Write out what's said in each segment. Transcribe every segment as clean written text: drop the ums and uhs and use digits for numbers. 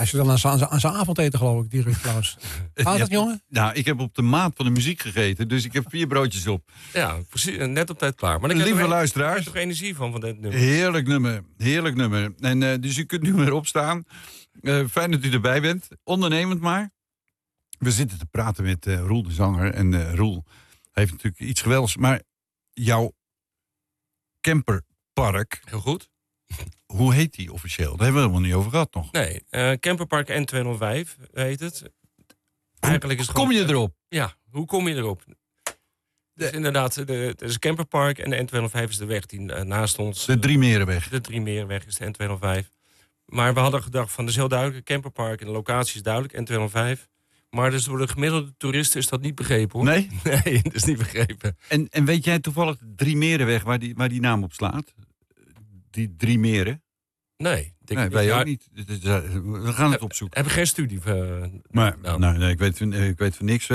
Hij zit dan aan zijn avondeten, geloof ik, die Ruud Claus. Gaat het, jongen? Nou, ik heb op de maat van de muziek gegeten, dus ik heb 4 broodjes op. Ja, precies. Net op tijd klaar. Maar ik Lieve luisteraars. Ik heb toch energie van dit nummer. Heerlijk nummer. En dus u kunt nu weer opstaan. Fijn dat u erbij bent. Ondernemend maar. We zitten te praten met Roel de zanger. En Roel heeft natuurlijk iets geweldigs. Maar jouw camperpark... Heel goed. Hoe heet die officieel? Daar hebben we het helemaal niet over gehad nog. Nee, Camperpark N205 heet het. Eigenlijk is het kom je erop? Ja, hoe kom je erop? Dus inderdaad, het is een camperpark en de N205 is de weg die naast ons... De Driemerenweg. De Driemerenweg is de N205. Maar we hadden gedacht van, dat is heel duidelijk, camperpark en de locatie is duidelijk, N205. Maar dus door de gemiddelde toeristen is dat niet begrepen, hoor. Nee? Nee, dat is niet begrepen. En weet jij toevallig de Driemerenweg waar die naam op slaat? Die Driemeren? Nee. Wij ook niet. We gaan het opzoeken. Heb ik geen studie. Maar, nee, ik weet van niks.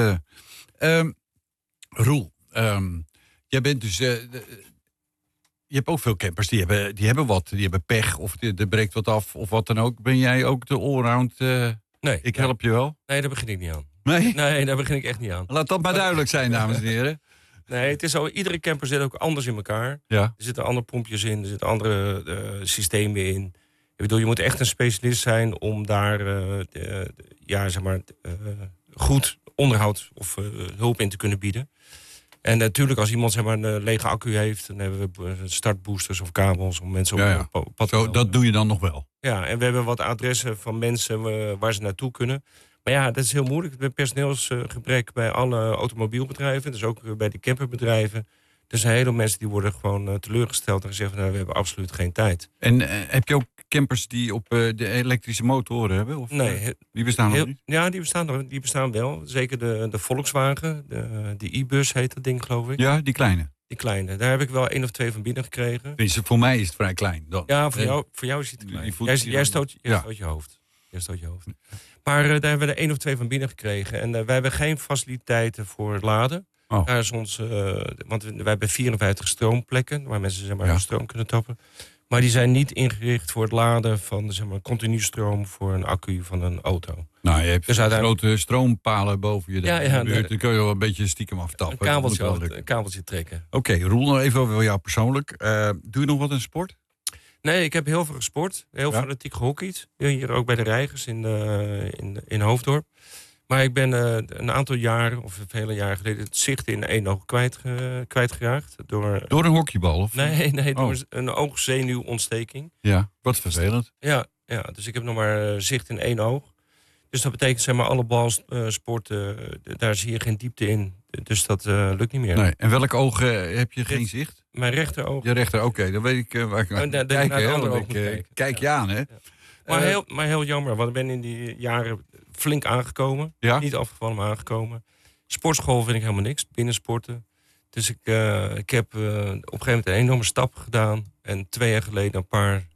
Roel, jij bent dus... je hebt ook veel campers, die hebben wat. Die hebben pech, of er breekt wat af, of wat dan ook. Ben jij ook de allround... Nee. Ik help je wel? Nee, daar begin ik niet aan. Nee? Nee, daar begin ik echt niet aan. Laat dat maar duidelijk zijn, dames en heren. Nee, het is zo, iedere camper zit ook anders in elkaar. Ja. Er zitten andere pompjes in, er zitten andere systemen in. Ik bedoel, je moet echt een specialist zijn om daar goed onderhoud of hulp in te kunnen bieden. En natuurlijk, als iemand een lege accu heeft, dan hebben we startboosters of kabels om mensen op pad te helpen. Dat doe je dan nog wel? Ja, en we hebben wat adressen van mensen waar ze naartoe kunnen. Maar ja, dat is heel moeilijk. We hebben personeelsgebrek bij alle automobielbedrijven. Dus ook bij de camperbedrijven. Er zijn heel veel mensen die worden gewoon teleurgesteld en gezegd van, we hebben absoluut geen tijd. En heb je ook campers die op de elektrische motoren hebben? Of, nee. Die bestaan nog niet? Ja, die bestaan wel. Zeker de Volkswagen. De e-bus heet dat ding, geloof ik. Ja, die kleine. Die kleine. Daar heb ik wel 1 of 2 van binnen gekregen. Voor mij is het vrij klein. Dan. Ja, voor jou is het klein. Jij stoot je hoofd. Maar daar hebben we er 1 of 2 van binnen gekregen. En wij hebben geen faciliteiten voor laden. Oh. Daar is want wij hebben 54 stroomplekken waar mensen hun stroom kunnen tappen. Maar die zijn niet ingericht voor het laden van continu stroom voor een accu van een auto. Nou, je hebt grote stroompalen boven je. Dan kun je wel een beetje stiekem aftappen. Een kabeltje trekken. Oké, Roel, nog even over jou persoonlijk. Doe je nog wat in sport? Nee, ik heb heel veel gesport. Heel fanatiek gehockeyd. Hier ook bij de Reigers in Hoofddorp. Maar ik ben een aantal jaren, of vele jaren geleden, het zicht in 1 oog kwijtgeraakt. Door een hockeybal? Of? Nee, door een oogzenuwontsteking. Ja, wat vervelend. Ja, dus ik heb nog maar zicht in 1 oog. Dus dat betekent, alle balsporten, daar zie je geen diepte in. Dus dat lukt niet meer. Nee. En welk oog heb je geen zicht? Mijn rechteroog. Je rechter, oké. Dan weet ik waar ik naar kijk. Kijk je aan, hè? Ja. Maar heel jammer, want ik ben in die jaren flink aangekomen. Ja? Niet afgevallen, maar aangekomen. Sportschool vind ik helemaal niks, binnensporten. Dus ik heb op een gegeven moment een enorme stap gedaan. En 2 jaar geleden een paar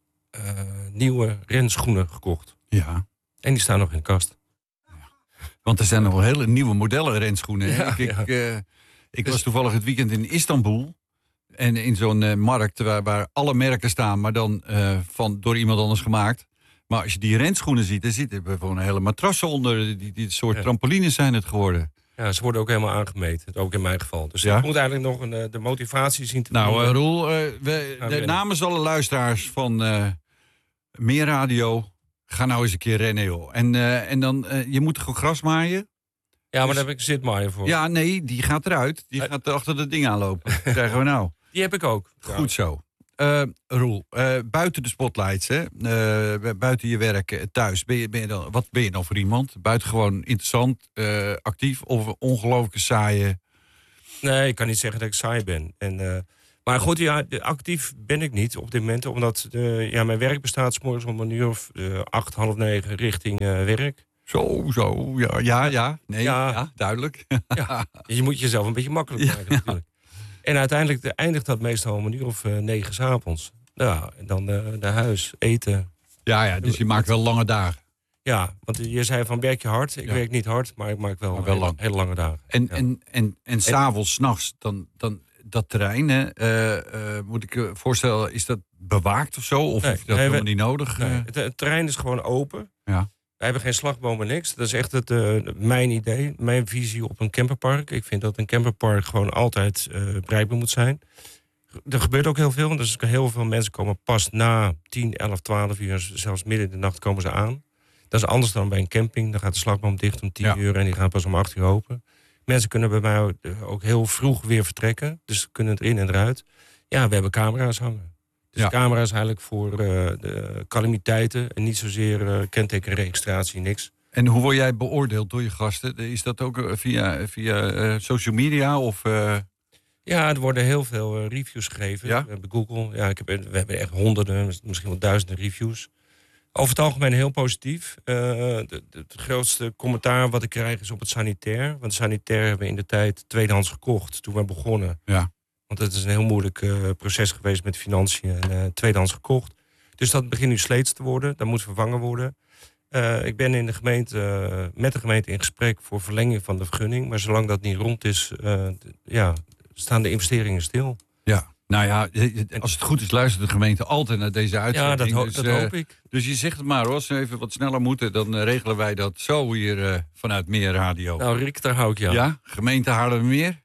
nieuwe renschoenen gekocht. Ja. En die staan nog in de kast. Want er zijn nog wel hele nieuwe modellen renschoenen. Ja, Ik was toevallig het weekend in Istanbul. En in zo'n markt waar alle merken staan, maar dan door iemand anders gemaakt. Maar als je die renschoenen ziet, er zitten gewoon hele matrassen onder. Die soort trampolines zijn het geworden. Ja, ze worden ook helemaal aangemeten. Ook in mijn geval. Dus ik moet eigenlijk nog de motivatie zien te vinden. Roel, namens alle luisteraars van Meer Radio, ga nou eens een keer rennen, joh. En dan, je moet gewoon gras maaien. Ja, maar daar heb ik zitmaaien voor. Ja, nee, die gaat eruit. Die gaat achter dat ding aanlopen. Dat krijgen we nou. Die heb ik ook. Goed zo. Roel, buiten de spotlights, hè? Buiten je werk thuis, wat ben je dan voor iemand? Buitengewoon interessant, actief of ongelooflijk saaie? Nee, ik kan niet zeggen dat ik saai ben. Maar goed, actief ben ik niet op dit moment. Omdat mijn werk bestaat 's morgens om 8:30 richting werk. Zo, ja. Nee, duidelijk. Ja, je moet jezelf een beetje makkelijk maken natuurlijk. En uiteindelijk eindigt dat meestal om 9:00 's avonds. Ja, en dan naar huis, eten. Ja, dus je maakt wel lange dagen. Ja, want je zei van werk je hard. Ik werk niet hard, maar ik maak wel hele lange dagen. En s'avonds, 's nachts, dat terrein, moet ik voorstellen, is dat bewaakt of zo? Of Nee, is dat helemaal niet nodig? Nee, het terrein is gewoon open. Ja. Wij hebben geen slagbomen, niks. Dat is echt mijn idee, mijn visie op een camperpark. Ik vind dat een camperpark gewoon altijd bereikbaar moet zijn. Er gebeurt ook heel veel. Dus heel veel mensen komen pas na 10, 11, 12 uur, zelfs midden in de nacht komen ze aan. Dat is anders dan bij een camping. Dan gaat de slagboom dicht om 10 uur en die gaat pas om 8 uur open. Mensen kunnen bij mij ook heel vroeg weer vertrekken. Dus ze kunnen erin en eruit. Ja, we hebben camera's hangen. Dus camera's eigenlijk voor de calamiteiten en niet zozeer kentekenregistratie, niks. En hoe word jij beoordeeld door je gasten? Is dat ook via social media? Of, Ja, er worden heel veel reviews gegeven. Ja? We hebben Google. Ja, we hebben echt honderden, misschien wel duizenden reviews. Over het algemeen heel positief. Het grootste commentaar wat ik krijg is op het sanitair. Want sanitair hebben we in de tijd tweedehands gekocht toen we begonnen. Ja. Want het is een heel moeilijk proces geweest met financiën en tweedehands gekocht. Dus dat begint nu sleets te worden. Dat moet vervangen worden. Ik ben in de gemeente, met de gemeente in gesprek voor verlenging van de vergunning. Maar zolang dat niet rond is, staan de investeringen stil. Ja, nou ja, als het goed is luistert de gemeente altijd naar deze uitzending. Ja, dat hoop ik. Dus je zegt het maar, als we even wat sneller moeten, dan regelen wij dat zo hier vanuit Meer Radio. Nou, Rick, daar hou ik je aan. Ja, gemeente Haarlemmermeer.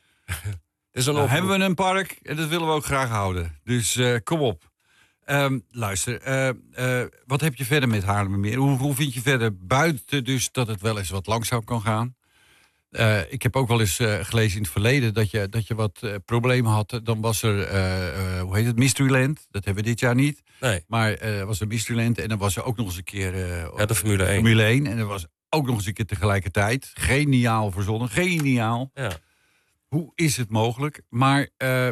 Nou, hebben we een park en dat willen we ook graag houden. Dus kom op. Luister, wat heb je verder met Haarlemmermeer? Hoe vind je verder buiten dus dat het wel eens wat langzaam kan gaan? Ik heb ook wel eens gelezen in het verleden dat je wat problemen had. Dan was er, hoe heet het, Mysteryland. Dat hebben we dit jaar niet. Nee. Maar was er Mysteryland en dan was er ook nog eens een keer de Formule 1. Formule 1. En er was ook nog eens een keer tegelijkertijd. Geniaal verzonnen, geniaal. Ja. Hoe is het mogelijk? Maar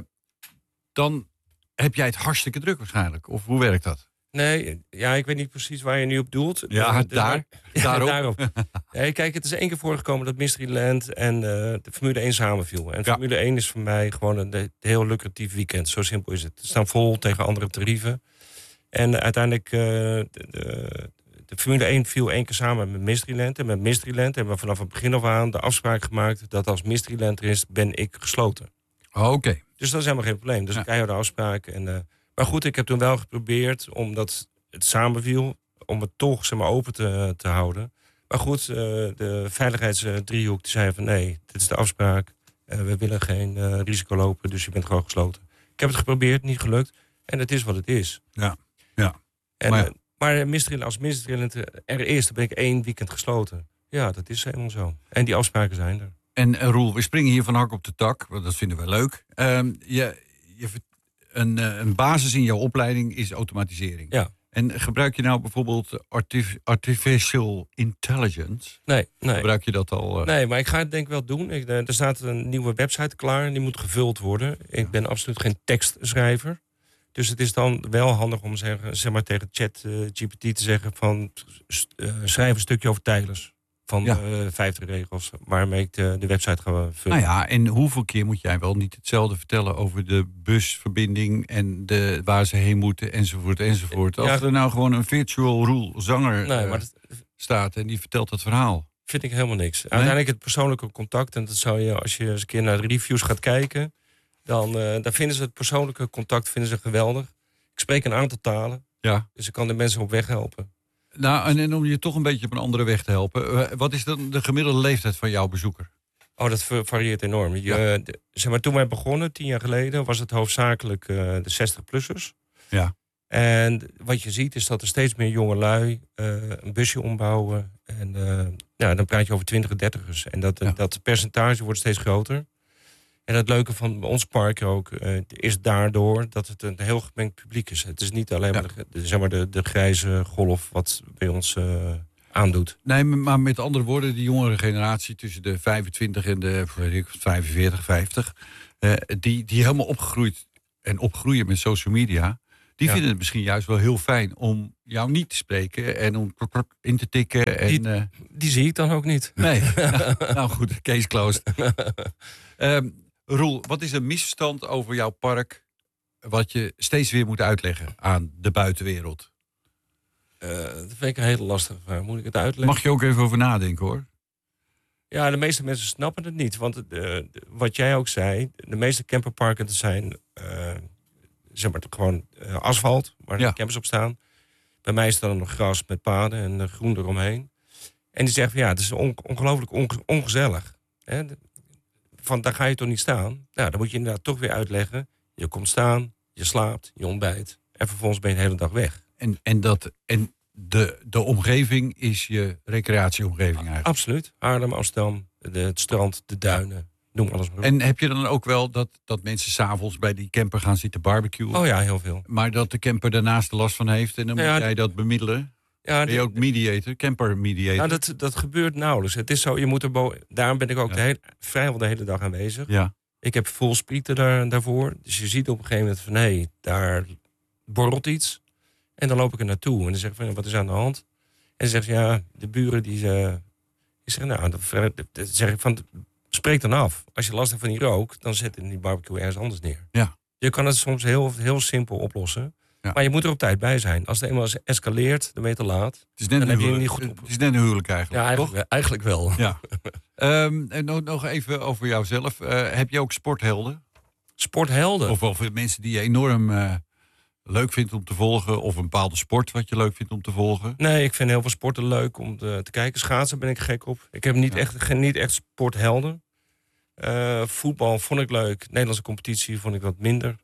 dan heb jij het hartstikke druk waarschijnlijk. Of hoe werkt dat? Nee, ja, ik weet niet precies waar je nu op doelt. Ja, daarop. Nee, kijk, het is 1 keer voorgekomen dat Mysteryland en de Formule 1 samenviel. En Formule 1 is voor mij gewoon een heel lucratief weekend. Zo simpel is het. Ze staan vol tegen andere tarieven. En uiteindelijk, de Formule 1 viel 1 keer samen met Mysteryland. En met Mysteryland hebben we vanaf het begin af aan de afspraak gemaakt dat als Mysteryland er is, ben ik gesloten. Oké. Dus dat is helemaal geen probleem. Dus ik krijg de afspraak. Maar goed, ik heb toen wel geprobeerd, omdat het samenviel, om het toch open te houden. Maar goed, de veiligheidsdriehoek die zei van nee, dit is de afspraak. We willen geen risico lopen, dus je bent gewoon gesloten. Ik heb het geprobeerd, niet gelukt. En het is wat het is. Ja. En, maar als Mysteryland er is, dan ben ik 1 weekend gesloten. Ja, dat is helemaal zo. En die afspraken zijn er. En Roel, we springen hier van hak op de tak, want dat vinden we leuk. Een basis in jouw opleiding is automatisering. Ja. En gebruik je nou bijvoorbeeld artificial intelligence? Nee. Gebruik je dat al? Nee, maar ik ga het denk ik wel doen. Er staat een nieuwe website klaar en die moet gevuld worden. Ik ben absoluut geen tekstschrijver. Dus het is dan wel handig om zeg maar tegen ChatGPT te zeggen van schrijf een stukje over tijlers. Van 50 regels waarmee ik de website ga vullen. Nou ja, en hoeveel keer moet jij wel niet hetzelfde vertellen over de busverbinding en waar ze heen moeten enzovoort. Als er nou gewoon een virtual Roel zanger staat en die vertelt het verhaal. Vind ik helemaal niks. Nee? Uiteindelijk het persoonlijke contact, en dat zou je, als je eens een keer naar de reviews gaat kijken, dan vinden ze het persoonlijke contact geweldig. Ik spreek een aantal talen, dus ik kan de mensen op weg helpen. Nou, en om je toch een beetje op een andere weg te helpen. Wat is dan de gemiddelde leeftijd van jouw bezoeker? Oh, dat varieert enorm. Zeg maar, toen wij begonnen, 10 jaar geleden, was het hoofdzakelijk de 60-plussers. Ja. En wat je ziet is dat er steeds meer jongelui een busje ombouwen. En dan praat je over 20 en 30'ers. En dat percentage wordt steeds groter. En het leuke van ons park ook is daardoor dat het een heel gemengd publiek is. Het is niet alleen maar de grijze golf wat bij ons aandoet. Nee, maar met andere woorden, die jongere generatie tussen de 25 en de 45, 50... die helemaal opgroeien met social media, die vinden het misschien juist wel heel fijn om jou niet te spreken en om in te tikken. En, die zie ik dan ook niet. Nee, nou goed, case closed. Roel, wat is een misverstand over jouw park wat je steeds weer moet uitleggen aan de buitenwereld? Dat vind ik een hele lastige vraag. Moet ik het uitleggen? Mag je ook even over nadenken, hoor. Ja, de meeste mensen snappen het niet. Want wat jij ook zei, de meeste camperparken zijn zeg maar gewoon asfalt, waar de campers op staan. Bij mij is dan nog gras met paden en groen eromheen. En die zeggen van het is ongelooflijk ongezellig. Hè? Van daar ga je toch niet staan? Nou, dan moet je inderdaad toch weer uitleggen. Je komt staan, je slaapt, je ontbijt. En vervolgens ben je de hele dag weg. En de omgeving is je recreatieomgeving eigenlijk? Absoluut. Haarlem, Amsterdam, het strand, de duinen. Noem alles maar op. En heb je dan ook wel dat mensen 's avonds bij die camper gaan zitten barbecuen? Oh ja, heel veel. Maar dat de camper daarnaast er last van heeft en dan moet jij dat bemiddelen? Ja, ben je ook mediator, camper mediator? Nou, dat gebeurt nauwelijks. Het is zo, je moet daarom ben ik ook vrijwel de hele dag aanwezig. Ja. Ik heb full speed daarvoor. Dus je ziet op een gegeven moment van daar borrelt iets. En dan loop ik er naartoe. En dan zeg ik van wat is aan de hand? En dan zegt ze de buren die zeggen nou, dan zeg ik van spreek dan af. Als je last hebt van die rook, dan zet je die barbecue ergens anders neer. Ja. Je kan het soms heel simpel oplossen. Ja. Maar je moet er op tijd bij zijn. Als het eenmaal escaleert, dan ben je te laat. Het is net dan heb je niet goed op. Het is net een huwelijk eigenlijk, toch? Eigenlijk wel. Ja. En nog even over jouzelf. Heb je ook sporthelden? Sporthelden? Of mensen die je enorm leuk vindt om te volgen? Of een bepaalde sport wat je leuk vindt om te volgen? Nee, ik vind heel veel sporten leuk om te kijken. Schaatsen ben ik gek op. Ik heb niet echt sporthelden. Voetbal vond ik leuk. Nederlandse competitie vond ik wat minder.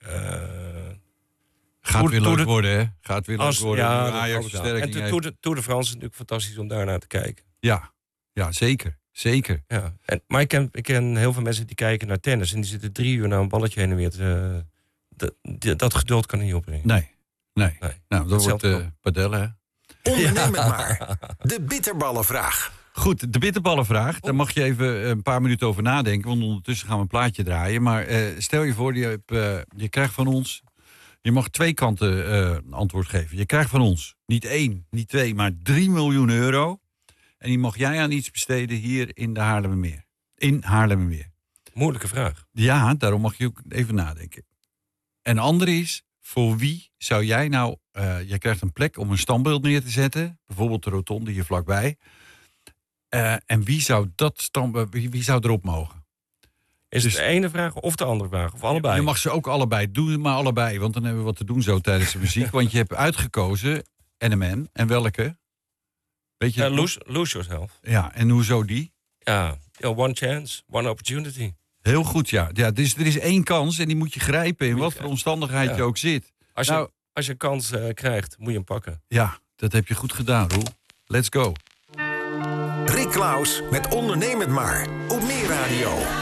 Gaat weer leuk worden, hè? Gaat weer leuk worden. Ja, Ajax-versterking. En Tour de France is natuurlijk fantastisch om daarnaar te kijken. Ja, zeker. Zeker. Ja. Maar ik ken heel veel mensen die kijken naar tennis. En die zitten 3 uur naar een balletje heen en weer. Dat geduld kan niet opbrengen. Nee. Nou, dat wordt padellen, hè? Onderneem het maar. De bitterballenvraag. Goed, de bitterballenvraag. Daar mag je even een paar minuten over nadenken. Want ondertussen gaan we een plaatje draaien. Maar stel je voor, je krijgt van ons... Je mag 2 kanten antwoord geven. Je krijgt van ons niet 1, niet 2, maar 3 miljoen euro. En die mag jij aan iets besteden hier in de Haarlemmermeer. In Haarlemmermeer. Moeilijke vraag. Ja, daarom mag je ook even nadenken. En de andere is, voor wie zou jij nou... je krijgt een plek om een standbeeld neer te zetten. Bijvoorbeeld de rotonde hier vlakbij. En wie zou erop mogen? Is het de ene vraag of de andere vraag? Of allebei? Je mag ze ook allebei. Doe maar allebei, want dan hebben we wat te doen zo tijdens de muziek. Want je hebt uitgekozen NMN. En welke? Weet je Lose Yourself. Ja, en hoezo die? Ja, one chance, one opportunity. Heel goed, ja. Dus er is 1 kans en die moet je grijpen in wat voor omstandigheid je ook zit. Als je een kans krijgt, moet je hem pakken. Ja, dat heb je goed gedaan, Roel. Let's go. Rick Claus met Onderneem het maar. Op Meer Radio.